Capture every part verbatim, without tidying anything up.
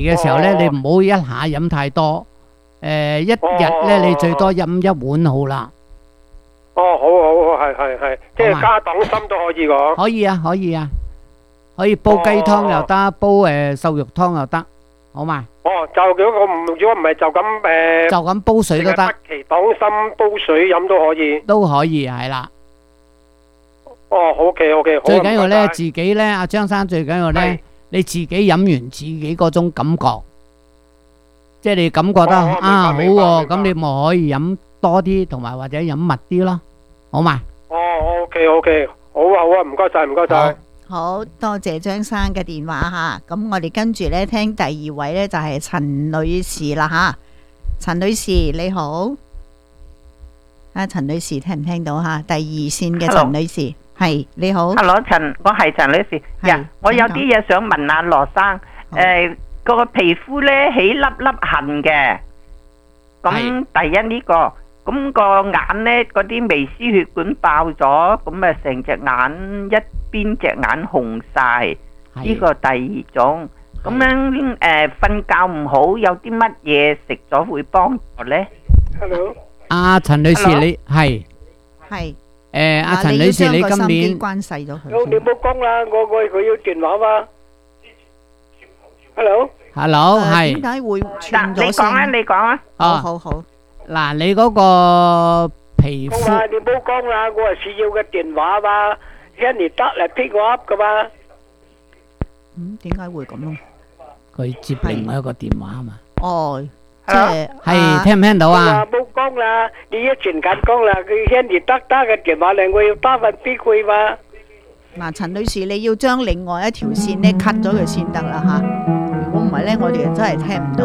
嘅時候咧， 哦你唔好一下飲太多。誒，一日咧你最多飲一碗好啦。 哦，好好好，係係係，即係好嘛加黨參都可以講。 可以啊，可以啊，可以煲雞湯又得，煲誒瘦肉湯又得，好嘛？ 哦，就如果我唔如果唔係就咁誒， 就咁煲水都得， 北芪黨參煲水飲都可以。 都可以係啦。 哦，OK OK，好啊。 最緊要咧， 唔該晒自己咧，阿張生最緊要係咧，你自己飲完自己嗰種感覺，即係你感覺得哦明白啊好明白喎， 明白咁你咪可以飲多啲，同埋或者飲密啲咯，好嘛？ 哦，OK OK，好啊好啊，唔該晒唔該晒。 好多謝張生嘅電話吓，咁我哋跟住咧聽第二位咧就係陳女士啦吓，陳女士你好，啊陳女士聽唔聽到吓？第二線嘅陳女士係你好 Hello， 陳，我係陳女士。 係呀，我有啲嘢想問下羅生。 好誒，個皮膚咧起粒粒痕嘅。咁第一呢個，咁個眼咧嗰啲微絲血管爆咗，咁啊成隻眼一邊隻眼紅晒。呢個第二種。咁樣誒瞓覺唔好，有啲乜嘢食咗會幫助咧？ Hello， 阿陳女士 Hello？ 你係係誒阿嗱陳女士你你要將個今年心機關細咗好，你佢。 唔好講啦，我我佢要電話嘛。Hello， hello 誒係點解會嗱， 串咗你講啊， 聲？ 你講啊。 好哦好好， 嗱你嗰個皮講話膚你唔好講啦，我係需要嘅電話嘛，聽你得嚟 pick 我 up 噶嘛。 嗯點解會咁咯？ 佢接另外一個電話啊嘛， 哦，即 Hello？ 係係啊聽唔聽到我話啊？ 冇講啦，你一前緊講啦，佢聽你得得嘅電話嚟，我要打份 pick 佢嘛。 嗱，陳女士，你要將另外一條線咧 cut 咗佢先得啦吓，如果唔係咧，我哋真係聽唔到。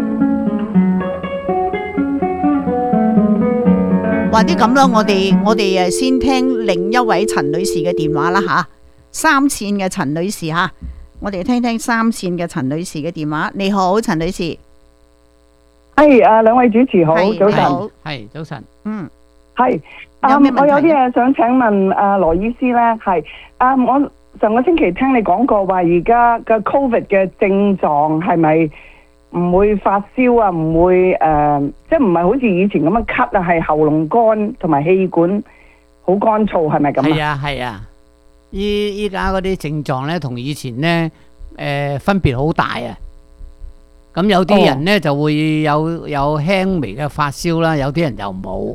或者咁啦，我哋我哋誒先聽另一位陳女士嘅電話啦吓，三線嘅陳女士吓，我哋聽聽三線嘅陳女士嘅電話。你好，陳女士， 係啊，兩位主持好，早晨。 係你好， 係早晨， 嗯， 係啊， 有咩問題我有啲嘢想請問啊羅醫師咧，係啊，我上個星期聽你講過話，而家嘅 Covid 嘅症狀係咪唔會發燒啊？唔會誒、呃，即係唔係好似以前咁樣咳啊？係喉嚨乾同埋氣管好乾燥，係咪咁係啊？ 啊係啊，依依家嗰啲症狀咧，同以前咧誒分別好大啊！咁有啲人咧就會有有輕微嘅發燒啦，有啲人就冇。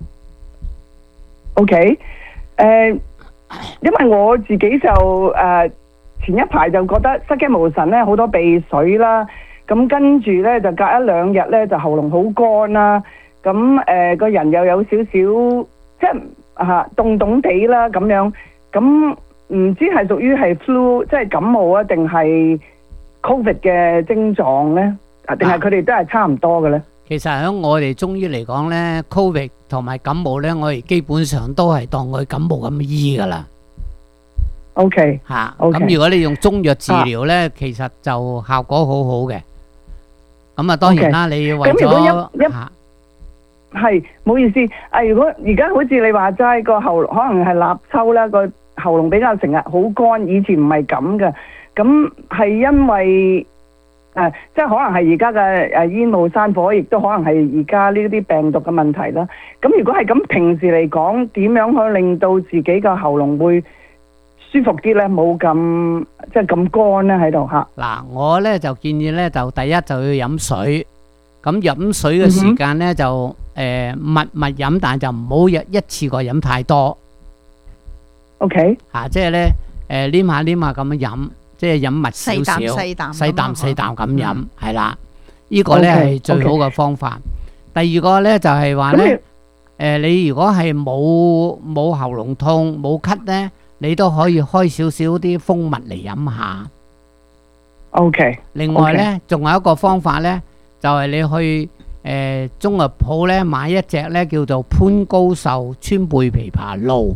OK，誒、因為我自己就誒、呃前一排就覺得失驚無神咧，好多鼻水啦，咁跟住咧就隔一兩日咧就喉嚨好乾啦，咁誒個人又有少少即係嚇凍凍地啦咁樣，咁唔知係屬於係 flu 即係感冒啊，定係 covid 嘅症狀咧？啊，定係佢哋都係差唔多嘅咧？ 其實喺我哋中醫嚟講咧，Covid 同埋感冒咧，我哋基本上都係當佢感冒咁醫噶啦。 OK， 嚇， OK 咁如果你用中藥治療咧，其實就效果好好嘅。咁啊，當然啦，你要為咁如果一咗一嚇係，唔好意思。啊，如果而家好似你話齋個喉，可能係立秋啦，個喉嚨比較成日好乾，以前唔係咁嘅。咁係因為誒、呃即係可能係而家嘅誒煙霧山火，亦都可能係而家呢啲病毒嘅問題啦。咁如果係咁，平時嚟講，點樣可以令到自己嘅喉嚨會舒服啲咧？冇咁即係咁乾咧喺度嚇。 嗱，我咧就建議咧，就第一就要飲水。咁飲水嘅時間咧就誒密密飲，但係就唔好一一次過飲太多 OK， 嚇，即係咧誒黏下黏下咁樣飲，即係飲密少細少， 啖細啖咁細啖啊細啖咁飲嗯， 係啦。呢個咧 OK， 係最好嘅方法。第二個咧就係話咧誒，你如果係冇冇喉嚨痛冇咳咧，你都可以開少少啲蜂蜜嚟飲下。 OK， 另外咧，仲有一個方法咧，就係你去誒中藥鋪咧買一隻咧叫做潘高壽川貝枇杷露。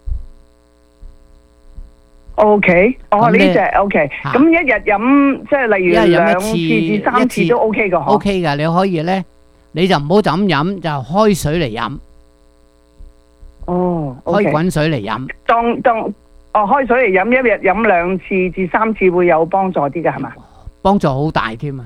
OK，哦咁咧呢只 OK， 嚇咁一日飲即係例如一日飲一兩次次至三一次次都 OK 嘅嗬。 O K 噶，你可以咧，你就唔好就咁飲，就開水嚟飲， 哦開 ，OK， 滾水嚟飲。 當當哦開水嚟飲，一日飲兩次至三次會有幫助啲嘅係嘛？ 幫助好大添啊！